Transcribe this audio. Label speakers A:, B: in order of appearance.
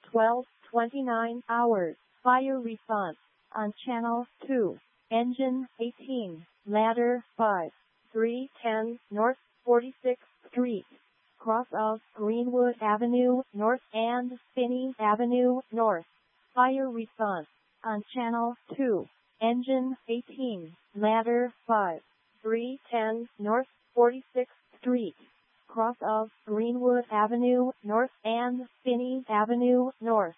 A: 12:29 hours. Fire response on Channel 2. Engine 18, ladder 5, 310 North 46th Street, cross of Greenwood Avenue North and Finney Avenue North. Fire response on Channel 2. Engine 18, ladder 5, 310 North 46th Street, cross of Greenwood Avenue North and Finney Avenue North.